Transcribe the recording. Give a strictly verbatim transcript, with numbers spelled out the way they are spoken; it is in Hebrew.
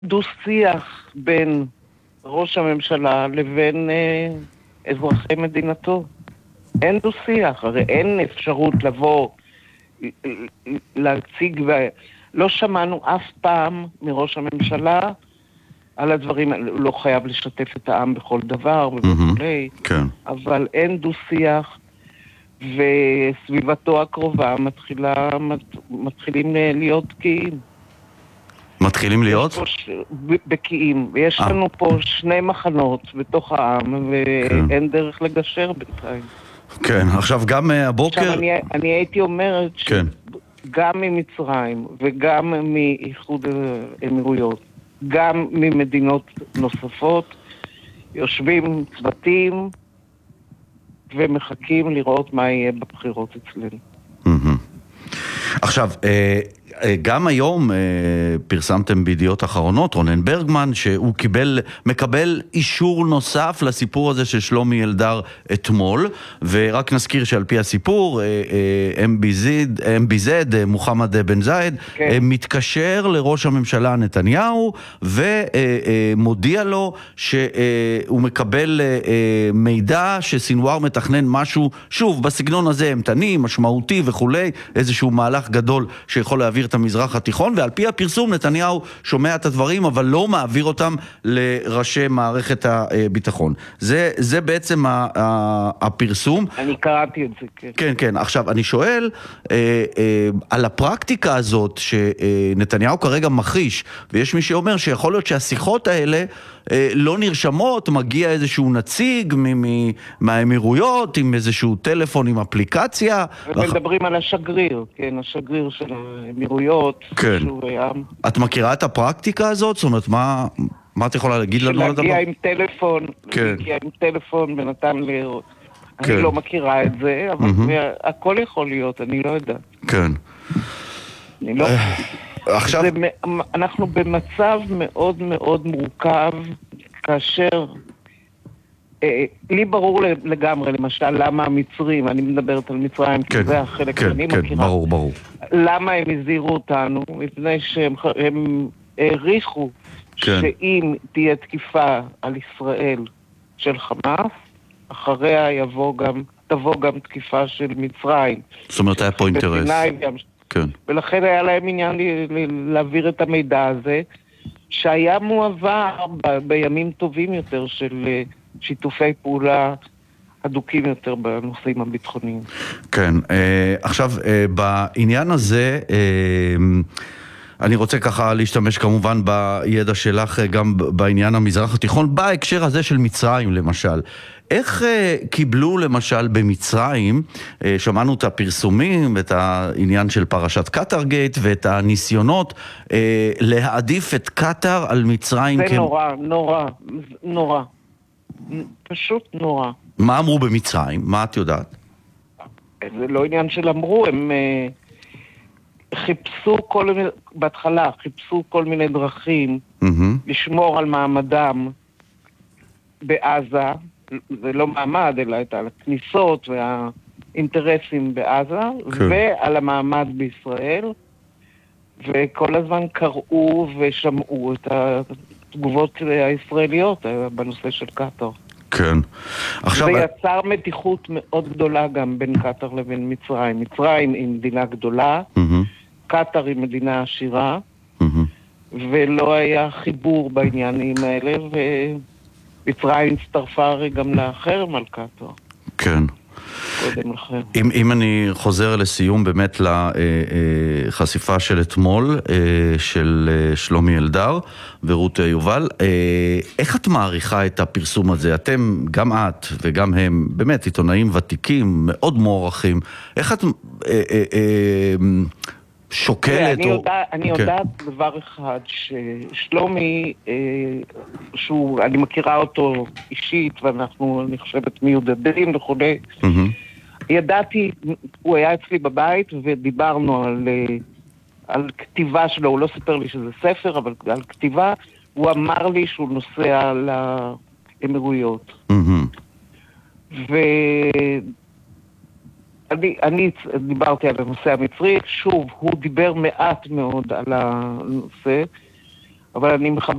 דו-שיח בין ראש הממשלה לבין אה, אזרחי מדינתו. אין דו-שיח, הרי אין אפשרות לבוא, להציג, ולא שמענו אף פעם מראש הממשלה על הדברים, הוא לא חייב לשתף את העם בכל דבר ובכולי, כן. אבל אין דו-שיח, וסביבתו הקרובה מתחילה, מתחילים להיות בקיאים. מתחילים להיות? ש... בקיאים. ויש 아. לנו פה שני מחנות בתוך העם, ואין כן. דרך לגשר בינתיים. כן, עכשיו גם הבוקר... עכשיו אני, אני הייתי אומרת כן. שגם ממצרים וגם מאיחוד האמירויות, גם ממדינות נוספות, יושבים צוותים ומחכים לראות מה יהיה בבחירות אצלנו. עכשיו, גם היום פרסמתם בידיעות אחרונות, רונן ברגמן, שהוא קיבל, מקבל אישור נוסף לסיפור הזה של שלומי אלדר אתמול, ורק נזכיר שעל פי הסיפור, אם בי זד, מוחמד בן זייד, כן. מתקשר לראש הממשלה נתניהו, ומודיע לו שהוא מקבל מידע שסינואר מתכנן משהו, שוב, בסגנון הזה המתני, משמעותי וכולי, איזשהו מהלך גדול שיכול להעביר את המזרח התיכון, ועל פי הפרסום נתניהו שומע את הדברים, אבל לא מעביר אותם לראשי מערכת הביטחון. זה, זה בעצם הפרסום. אני קראתי את זה, כן. כן, כן. עכשיו, אני שואל, אה, אה, על הפרקטיקה הזאת שנתניהו כרגע מכחיש, ויש מי שאומר שיכול להיות שהשיחות האלה אה, לא נרשמות, מגיע איזשהו נציג מהאמירויות, עם איזשהו טלפון, עם אפליקציה. ומדברים על השגריר, כן, השגריר של האמירויות. כן. את מכירה את הפרקטיקה הזאת? זאת אומרת, מה, מה את יכולה להגיד לנו על הדבר? להגיע עם טלפון, כן. להגיע עם טלפון ונתן לי... כן. אני לא מכירה את זה, אבל mm-hmm. הכל יכול להיות, אני לא יודע. כן. אני לא... עכשיו... זה, אנחנו במצב מאוד מאוד מורכב, כאשר... אה, לי ברור לגמרי, למשל, למה המצרים, אני מדברת על מצרים, כן, כי זה החלק כן, שאני כן, מכירה. ברור, ברור. למה הם הזהירו אותנו? מפני שהם הם העריכו כן. שאם תהיה תקיפה על ישראל של חמאס, אחריה יבוא גם, תבוא גם תקיפה של מצרים. זאת אומרת, היה פה אינטרס. כן. ולכן היה להם עניין להעביר את המידע הזה, שהיה מועבר ב- בימים טובים יותר של שיתופי פעולה הדוקים יותר בנושאים הביטחוניים. כן. אה, עכשיו, אה, בעניין הזה... אה, אני רוצה ככה להשתמש כמובן בידע שלך גם בעניין המזרח התיכון, בהקשר הזה של מצרים למשל. איך uh, קיבלו למשל במצרים, uh, שמענו את הפרסומים, את העניין של פרשת קטר גייט, ואת הניסיונות uh, להעדיף את קטר על מצרים. זה כ... נורא, נורא, נורא. פשוט נורא. מה אמרו במצרים? מה את יודעת? זה לא עניין של אמרו, הם... Uh... חיפשו כל מיני, בהתחלה חיפשו כל מיני דרכים mm-hmm. לשמור על מעמדם בעזה, זה לא מעמד אלא את הכניסות והאינטרסים בעזה, okay. ועל המעמד בישראל, וכל הזמן קראו ושמעו את התגובות הישראליות בנושא של קטר. כן. עכשיו... זה יצר מתיחות מאוד גדולה גם בין קטר לבין מצרים. מצרים היא מדינה גדולה, mm-hmm. קטר היא מדינה עשירה, mm-hmm. ולא היה חיבור בעניינים האלה, ומצרים הצטרפה הרי גם לחרם על קטר. כן. קודם לכן. אם, אם אני חוזר לסיום באמת לחשיפה של אתמול, של שלומי אלדר ורות יובל, איך את מעריכה את הפרסום הזה? אתם, גם את וגם הם, באמת עיתונאים ותיקים, מאוד מוערכים. איך את שוקלת? אני יודעת, אני יודעת דבר אחד, ששלומי, שהוא, אני מכירה אותו אישית, ואנחנו, אני חושבת, מיודדים וכו'. ידעתי, הוא היה אצלי בבית ודיברנו על, על כתיבה שלו, הוא לא סיפר לי שזה ספר, אבל על כתיבה, הוא אמר לי שהוא נוסע לאמירויות. ואני אני דיברתי על הנושא המצרי, שוב, הוא דיבר מעט מאוד על הנושא, אבל אני מכבד